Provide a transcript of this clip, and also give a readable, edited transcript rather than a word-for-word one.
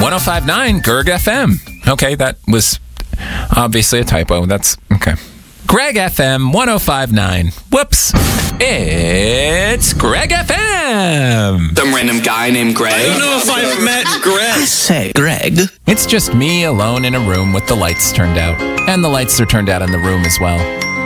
1059 Gerg FM. Okay, that was obviously a typo. That's okay. Greg FM 1059. Whoops. It's Greg FM. Some random guy named Greg. I don't know if I've met Greg. I say, Greg. It's just me alone in a room with the lights turned out. And the lights are turned out in the room as well.